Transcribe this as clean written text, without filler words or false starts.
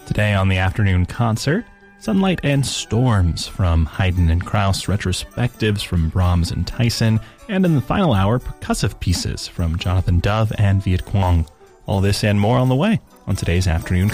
Today on the afternoon concert, Sunlight and Storms from Haydn and Krauss, retrospectives from Brahms and Tyson, and in the final hour, percussive pieces from Jonathan Dove and Viet Cuong. All this and more on the way on today's afternoon